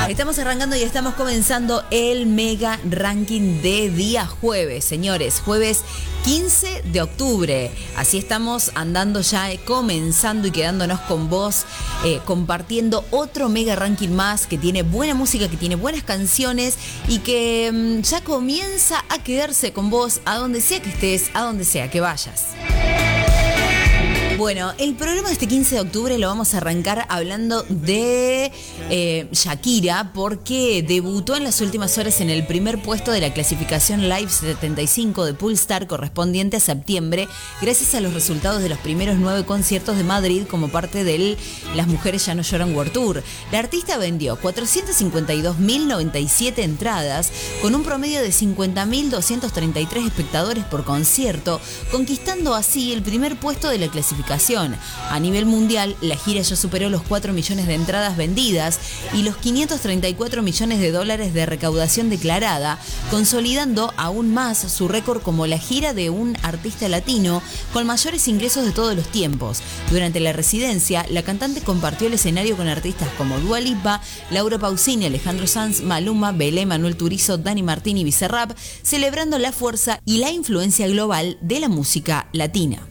Estamos arrancando y estamos comenzando el mega ranking de día jueves, señores, jueves 15 de octubre. Así estamos andando ya, comenzando y quedándonos con vos, compartiendo otro mega ranking más que tiene buena música, que tiene buenas canciones y que ya comienza a quedarse con vos a donde sea que estés, a donde sea que vayas. Bueno, el programa de este 15 de octubre lo vamos a arrancar hablando de Shakira, porque debutó en las últimas horas en el primer puesto de la clasificación Live 75 de Poolstar correspondiente a septiembre, gracias a los resultados de los primeros 9 conciertos de Madrid como parte del Las Mujeres Ya No Lloran World Tour. La artista vendió 452.097 entradas, con un promedio de 50.233 espectadores por concierto, conquistando así el primer puesto de la clasificación. A nivel mundial, la gira ya superó los 4 millones de entradas vendidas y los 534 millones de dólares de recaudación declarada, consolidando aún más su récord como la gira de un artista latino con mayores ingresos de todos los tiempos. Durante la residencia, la cantante compartió el escenario con artistas como Dua Lipa, Laura Pausini, Alejandro Sanz, Maluma, Belé, Manuel Turizo, Dani Martín y Bizarrap, celebrando la fuerza y la influencia global de la música latina.